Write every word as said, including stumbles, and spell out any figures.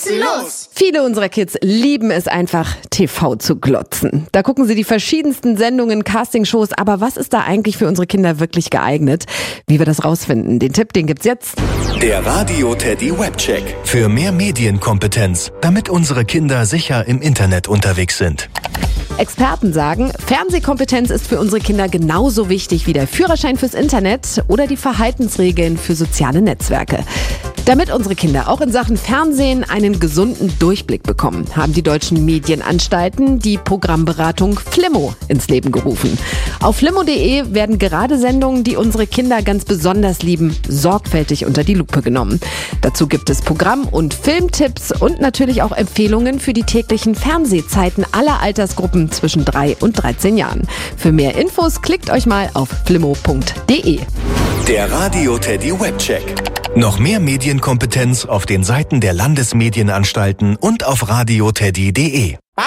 Glotzen los! Viele unserer Kids lieben es einfach, T V zu glotzen. Da gucken sie die verschiedensten Sendungen, Castingshows. Aber was ist da eigentlich für unsere Kinder wirklich geeignet? Wie wir das rausfinden, den Tipp, den gibt's jetzt. Der Radio Teddy Webcheck. Für mehr Medienkompetenz, damit unsere Kinder sicher im Internet unterwegs sind. Experten sagen, Fernsehkompetenz ist für unsere Kinder genauso wichtig wie der Führerschein fürs Internet oder die Verhaltensregeln für soziale Netzwerke. Damit unsere Kinder auch in Sachen Fernsehen einen gesunden Durchblick bekommen, haben die deutschen Medienanstalten die Programmberatung Flimmo ins Leben gerufen. Auf flimmo punkt de werden gerade Sendungen, die unsere Kinder ganz besonders lieben, sorgfältig unter die Lupe genommen. Dazu gibt es Programm- und Filmtipps und natürlich auch Empfehlungen für die täglichen Fernsehzeiten aller Altersgruppen zwischen drei und dreizehn Jahren. Für mehr Infos klickt euch mal auf flimmo punkt de. Der Radio Teddy Webcheck. Noch mehr Medienkompetenz auf den Seiten der Landesmedienanstalten und auf radio teddy punkt de.